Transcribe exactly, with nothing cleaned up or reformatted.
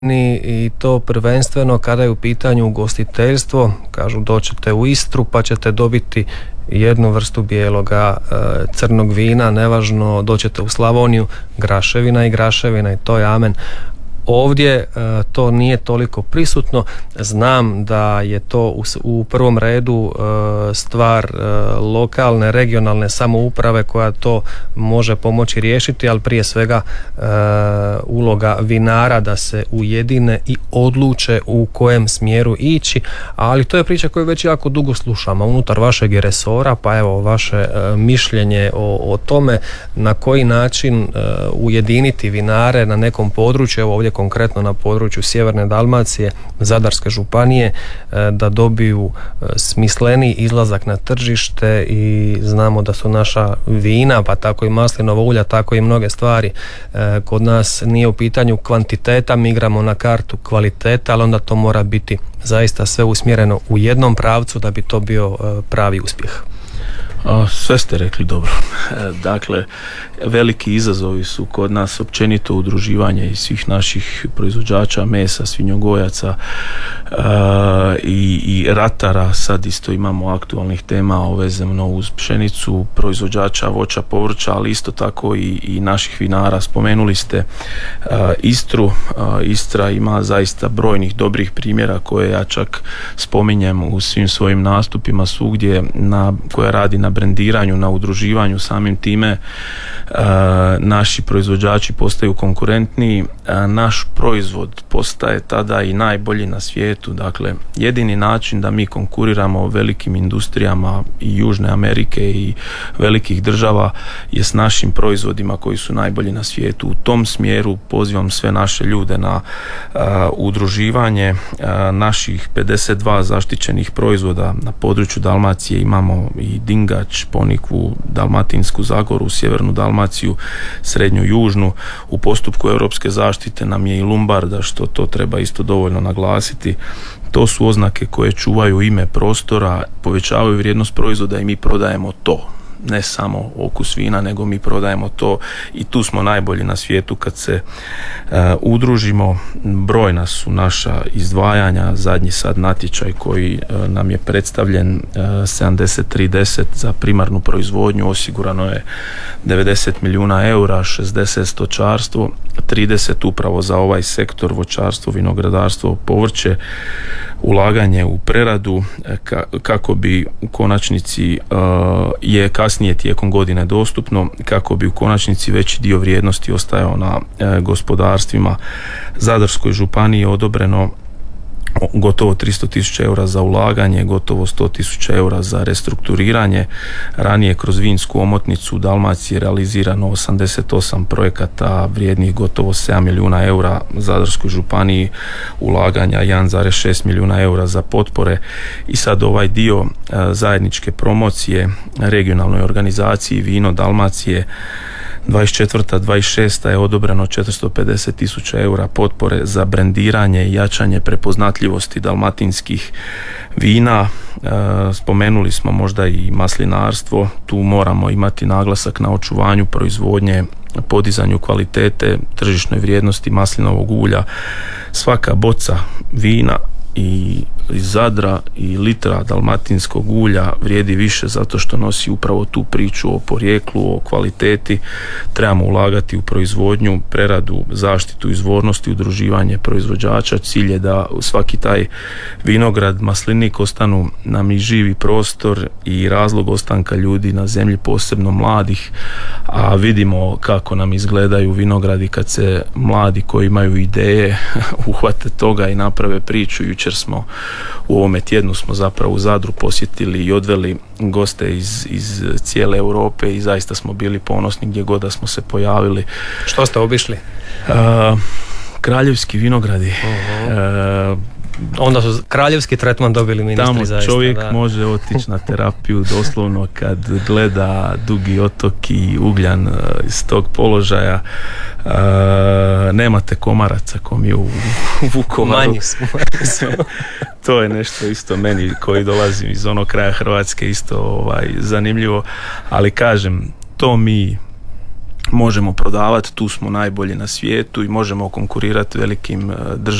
i to prvenstveno kada je u pitanju ugostiteljstvo. Kažu doćete u Istru pa ćete dobiti jednu vrstu bijeloga crnog vina, nevažno doćete u Slavoniju, graševina i graševina i to je amen. Ovdje to nije toliko prisutno. Znam da je to u, u prvom redu stvar lokalne, regionalne samouprave koja to može pomoći riješiti, ali prije svega uloga vinara da se ujedine i odluče u kojem smjeru ići, ali to je priča koju već jako dugo slušamo unutar vašeg resora, pa evo vaše mišljenje o, o tome na koji način ujediniti vinare na nekom području, evo ovdje konkretno na području Sjeverne Dalmacije, Zadarske županije, da dobiju smisleni izlazak na tržište. I znamo da su naša vina, pa tako i maslinova ulja, tako i mnoge stvari, kod nas nije u pitanju kvantiteta, mi igramo na kartu kvaliteta, ali onda to mora biti zaista sve usmjereno u jednom pravcu da bi to bio pravi uspjeh. Sve ste rekli dobro. Dakle, veliki izazovi su kod nas općenito udruživanje i svih naših proizvođača mesa, svinjogojaca i, i ratara. Sad isto imamo aktualnih tema vezano uz pšenicu, proizvođača voća, povrća, ali isto tako i, i naših vinara. Spomenuli ste Istru. Istra ima zaista brojnih dobrih primjera koje ja čak spominjem u svim svojim nastupima svugdje, na, koja radi na brendiranju, na udruživanju. Samim time e, naši proizvođači postaju konkurentniji, e, naš proizvod postaje tada i najbolji na svijetu. Dakle, jedini način da mi konkuriramo velikim industrijama i Južne Amerike i velikih država je s našim proizvodima koji su najbolji na svijetu. U tom smjeru pozivam sve naše ljude na e, udruživanje e, naših pedeset dva zaštićenih proizvoda. Na području Dalmacije imamo i Dingač, Ponikvu, Dalmatinsku Zagoru, Sjevernu Dalmaciju, Srednju Južnu. U postupku europske zaštite nam je i Lumbarda, što to treba isto dovoljno naglasiti. To su oznake koje čuvaju ime prostora, povećavaju vrijednost proizvoda i mi prodajemo to. Ne samo okus vina, nego mi prodajemo to i tu smo najbolji na svijetu kad se uh, udružimo. Brojna su naša izdvajanja. Zadnji sad natječaj koji uh, nam je predstavljen, uh, sedamdeset tri deset za primarnu proizvodnju, osigurano je devedeset milijuna eura, šezdeset stočarstvo, trideset upravo za ovaj sektor voćarstvo, vinogradarstvo, povrće, ulaganje u preradu ka, kako bi u konačnici uh, je kasnije tijekom godine dostupno, kako bi u konačnici veći dio vrijednosti ostajao na uh, gospodarstvima. Zadarskoj županiji je odobreno gotovo tristo tisuća eura za ulaganje, gotovo sto tisuća eura za restrukturiranje. Ranije kroz vinsku omotnicu u Dalmaciji je realizirano osamdeset osam projekata vrijednih gotovo sedam milijuna eura. Zadarskoj županiji ulaganja jedan zarez šest milijuna eura za potpore. I sad ovaj dio zajedničke promocije regionalnoj organizaciji Vino Dalmacije dvadeset četvrta dvadeset šesta je odobreno četiristo pedeset tisuća eura potpore za brendiranje i jačanje prepoznatljivosti dalmatinskih vina. E, spomenuli smo možda i maslinarstvo. Tu moramo imati naglasak na očuvanju proizvodnje, podizanju kvalitete, tržišnoj vrijednosti maslinovog ulja. Svaka boca vina i iz Zadra i litra dalmatinskog ulja vrijedi više zato što nosi upravo tu priču o porijeklu, o kvaliteti. Trebamo ulagati u proizvodnju, preradu, zaštitu izvornosti, udruživanje proizvođača. Cilj je da svaki taj vinograd, maslinik ostanu nam i živi prostor i razlog ostanka ljudi na zemlji, posebno mladih, a vidimo kako nam izgledaju vinogradi kad se mladi koji imaju ideje uhvate toga i naprave priču. Jučer smo u ovome tjednu smo zapravo u Zadru posjetili i odveli goste iz, iz cijele Europe i zaista smo bili ponosni gdje god da smo se pojavili. Što ste obišli? Uh, kraljevski vinogradi. Uh-huh. Uh, Onda su kraljevski tretman dobili ministri. Tamo zaista, čovjek da. može otići na terapiju doslovno kad gleda Dugi otok i Ugljan iz tog položaja. Uh, nemate komaraca ko mi u, u Vukovaru. Manji smo. To je nešto isto meni koji dolazim iz onog kraja Hrvatske isto ovaj, zanimljivo, ali kažem, to mi možemo prodavati, tu smo najbolji na svijetu i možemo konkurirati velikim državama